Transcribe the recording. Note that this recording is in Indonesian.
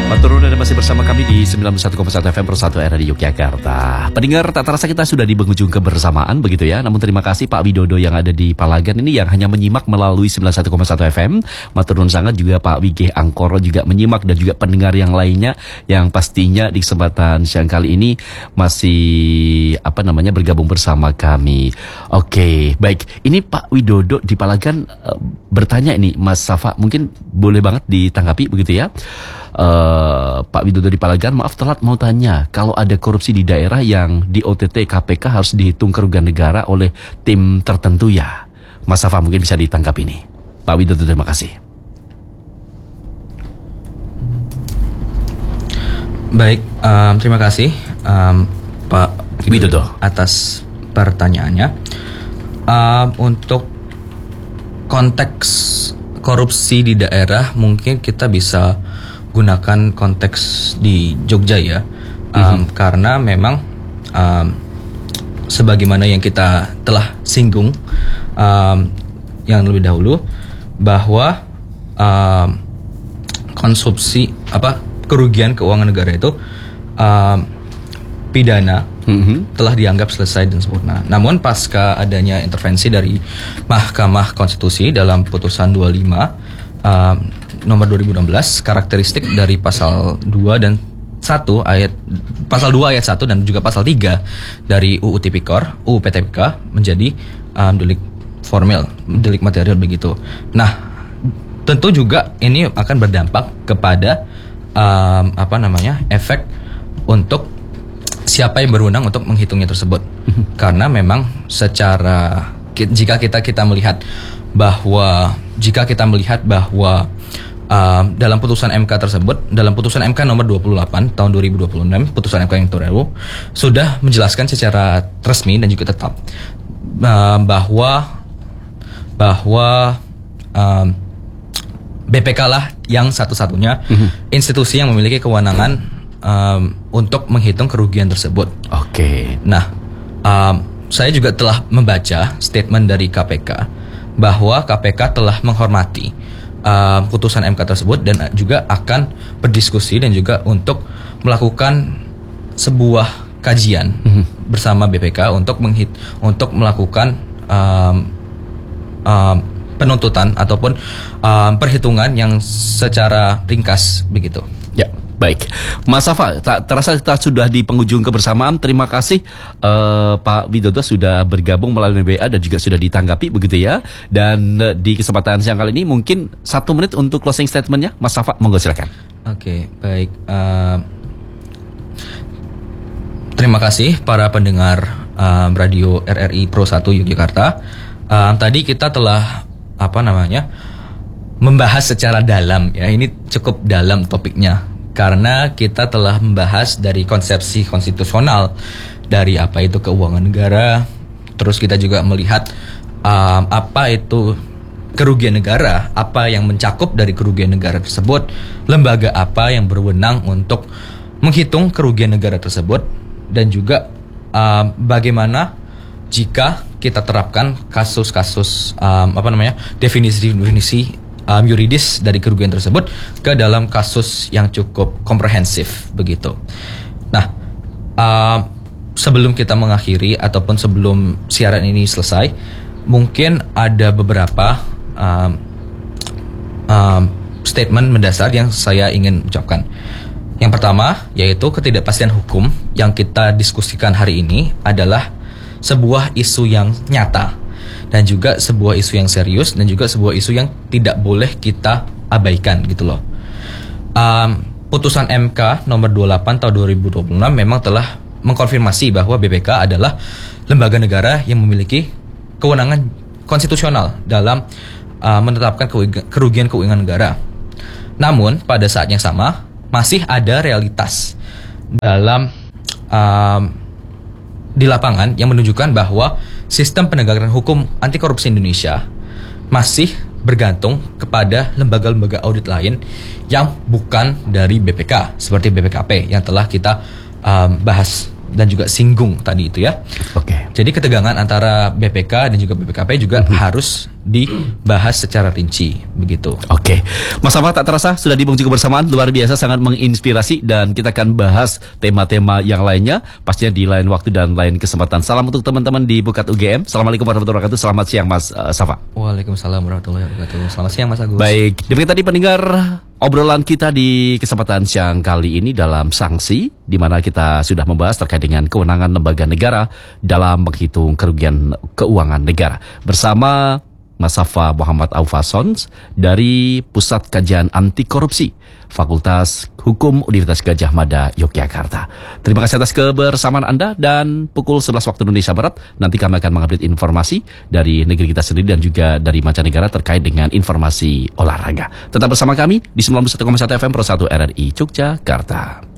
Matur nuwun, masih bersama kami di 91,1 FM Persatu Era di Yogyakarta. Pendengar, tak terasa kita sudah di penghujung kebersamaan begitu ya. Namun terima kasih Pak Widodo yang ada di Palagan ini yang hanya menyimak melalui 91,1 FM. Matur nuwun sangat juga Pak Wigeh Angkoro juga menyimak, dan juga pendengar yang lainnya yang pastinya di kesempatan siang kali ini masih bergabung bersama kami. Oke, baik. Ini Pak Widodo di Palagan bertanya ini, Mas Safa, mungkin boleh banget ditanggapi begitu ya. Pak Widodo di Palagan, maaf telat mau tanya, kalau ada korupsi di daerah yang di OTT KPK harus dihitung kerugian negara oleh tim tertentu ya. Mas Safa mungkin bisa ditangkap ini. Pak Widodo, terima kasih. Baik, terima kasih Pak Widodo atas pertanyaannya. Untuk konteks korupsi di daerah, mungkin kita bisa gunakan konteks di Jogja ya, karena memang sebagaimana yang kita telah singgung yang lebih dahulu, bahwa konsumsi kerugian keuangan negara itu pidana telah dianggap selesai dan sempurna. Namun pasca adanya intervensi dari Mahkamah Konstitusi dalam putusan 25 nomor 2016, karakteristik dari pasal 2 dan 1 ayat pasal 2 ayat 1 dan juga pasal 3 dari UU Tipikor, UU PTPK menjadi delik formil, delik material begitu. Nah, tentu juga ini akan berdampak kepada efek untuk siapa yang berwenang untuk menghitungnya tersebut. Karena memang secara jika kita melihat bahwa dalam putusan MK tersebut, dalam putusan MK nomor 28 tahun 2026, putusan MK yang terbaru sudah menjelaskan secara resmi dan juga tetap bahwa BPK lah yang satu-satunya institusi yang memiliki kewenangan untuk menghitung kerugian tersebut. Oke. Nah, saya juga telah membaca statement dari KPK bahwa KPK telah menghormati putusan MK tersebut dan juga akan berdiskusi dan juga untuk melakukan sebuah kajian bersama BPK untuk melakukan penuntutan ataupun perhitungan yang secara ringkas begitu. Ya, baik. Mas Safa, tak terasa kita sudah di penghujung kebersamaan. Terima kasih Pak Widodo sudah bergabung melalui WA dan juga sudah ditanggapi begitu ya. Dan di kesempatan siang kali ini mungkin 1 menit untuk closing statementnya, Mas Safa, monggo silakan. Oke, baik. Terima kasih para pendengar radio RRI Pro 1 Yogyakarta. Tadi kita telah membahas secara dalam ya. Ini cukup dalam topiknya karena kita telah membahas dari konsepsi konstitusional dari apa itu keuangan negara. Terus kita juga melihat apa itu kerugian negara, apa yang mencakup dari kerugian negara tersebut, lembaga apa yang berwenang untuk menghitung kerugian negara tersebut, dan juga bagaimana jika kita terapkan kasus-kasus definisi yuridis dari kerugian tersebut ke dalam kasus yang cukup komprehensif begitu. Nah, sebelum kita mengakhiri ataupun sebelum siaran ini selesai, mungkin ada beberapa statement mendasar yang saya ingin ucapkan. Yang pertama, yaitu ketidakpastian hukum yang kita diskusikan hari ini adalah sebuah isu yang nyata dan juga sebuah isu yang serius dan juga sebuah isu yang tidak boleh kita abaikan gitu loh. Putusan MK nomor 28 tahun 2026 memang telah mengkonfirmasi bahwa BPK adalah lembaga negara yang memiliki kewenangan konstitusional dalam menetapkan kerugian keuangan negara. Namun pada saat yang sama masih ada realitas dalam di lapangan yang menunjukkan bahwa sistem penegakan hukum anti korupsi Indonesia masih bergantung kepada lembaga-lembaga audit lain yang bukan dari BPK seperti BPKP yang telah kita bahas dan juga singgung tadi itu ya. Oke. Jadi ketegangan antara BPK dan juga BPKP juga harus dibahas secara rinci begitu. Oke, Mas Safa, tak terasa sudah di penghujung kebersamaan, luar biasa, sangat menginspirasi, dan kita akan bahas tema-tema yang lainnya pastinya di lain waktu dan lain kesempatan. Salam untuk teman-teman di Bukat UGM. Assalamualaikum warahmatullahi wabarakatuh. Selamat siang Mas Safa. Waalaikumsalam warahmatullahi wabarakatuh. Selamat siang Mas Agus. Baik, demikian tadi pendengar obrolan kita di kesempatan siang kali ini dalam sanksi, di mana kita sudah membahas terkait dengan kewenangan lembaga negara dalam menghitung kerugian keuangan negara bersama Mas Safa Muhammad Aufasons dari Pusat Kajian Anti Korupsi Fakultas Hukum Universitas Gadjah Mada Yogyakarta. Terima kasih atas kebersamaan Anda, dan pukul 11 waktu Indonesia Barat nanti kami akan mengupdate informasi dari negeri kita sendiri dan juga dari mancanegara terkait dengan informasi olahraga. Tetap bersama kami di 91,1 FM Pro 1 RRI Yogyakarta.